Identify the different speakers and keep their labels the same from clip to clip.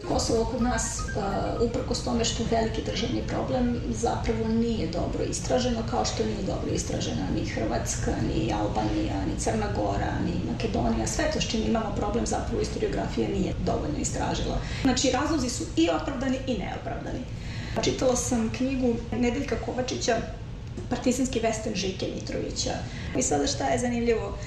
Speaker 1: Kosovo kod nas, uprkos tome što je veliki državni problem, zapravo nije dobro istraženo, kao što nije dobro istražena ni Hrvatska, ni Albanija, ni Crna Gora, ni Makedonija. Sve to s čim imamo problem zapravo istoriografija nije dovoljno istražila. Znači, razlozi su i opravdani i neopravdani. Čitala sam knjigu Nedeljka Kovačića, Partizanski vestern Žike Mitrovića. I sada šta je zanimljivo?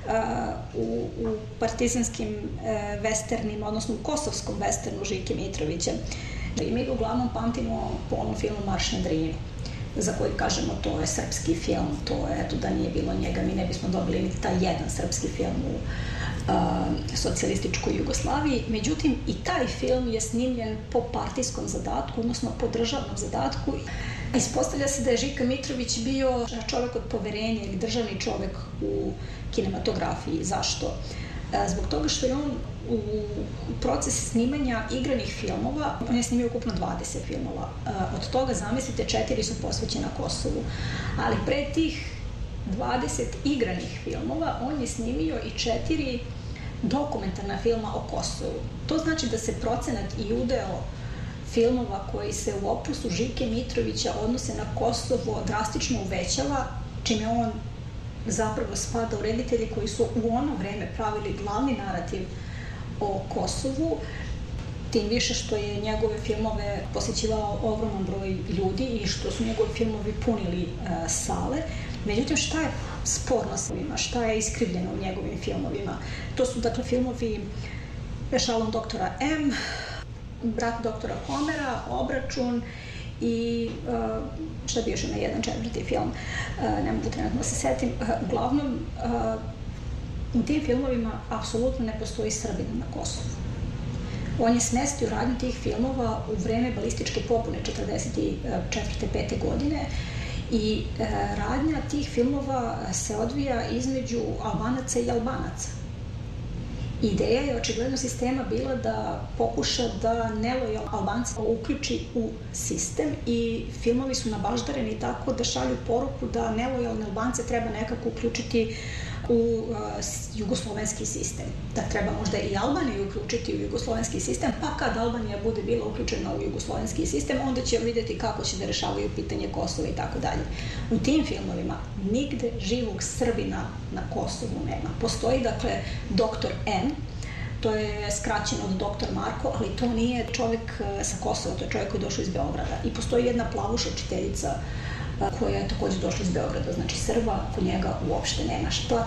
Speaker 1: U partizanskim westernima, odnosno u kosovskom westernu Žike Mitrovića. I mi ga uglavnom pamtimo po onom filmu Marš na Drini, za koji kažemo to je srpski film, to je, eto, da nije bilo njega, mi ne bismo dobili ni taj jedan srpski film u socijalističkoj Jugoslaviji. Međutim, i taj film je snimljen po partijskom zadatku, odnosno po državnom zadatku. Ispostavlja se da je Žika Mitrović bio čovek od poverenja ili državni čovek u kinematografiji. Zašto? Zbog toga što je on u proces snimanja igranih filmova, on je snimio ukupno 20 filmova. Od toga, zamislite, 4 su posvećena Kosovu. Ali pre tih 20 igranih filmova, on je snimio i 4 dokumentarna filma o Kosovu. To znači da se procenat i udeo filmova koji se u opusu Žike Mitrovića odnose na Kosovo drastično uvećava, čime on zapravo spada u reditelji koji su u ono vreme pravili glavni narativ o Kosovu, tim više što je njegove filmove posjećivao ogroman broj ljudi i što su njegovi filmovi punili sale. Međutim, šta je sporno sa ovima? Šta je iskrivljeno u njegovim filmovima? To su, dakle, filmovi Ešalon doktora M, Brat doktora Homera, Obračun i šta bi još na jedan četvrti film, ne mogu trenutno se setim. Uglavnom, u tim filmovima apsolutno ne postoji Srbin na Kosovu. On je smestio radnju tih filmova u vreme balističke popune 1944-1945. godine i radnja tih filmova se odvija između Albanaca i Albanaca. Ideja je očigledno sistema bila da pokuša da nelojalne Albance uključi u sistem i filmovi su nabaždareni tako da šalju poruku da nelojalne Albance treba nekako uključiti u jugoslovenski sistem. Da treba možda i Albaniju uključiti u jugoslovenski sistem, pa kad Albanija bude bila uključena u jugoslovenski sistem, onda će vidjeti kako će da rešavaju pitanje Kosova i tako dalje. U tim filmovima nigde živog Srbina na Kosovu nema. Postoji, dakle, doktor N, to je skraćeno od doktor Marko, ali to nije čovek sa Kosova, to je čovek koji je došao iz Beograda. I postoji jedna plavuša učiteljica koja je takođe došla iz Beograda, znači Srba kod njega uopšte nema. Šta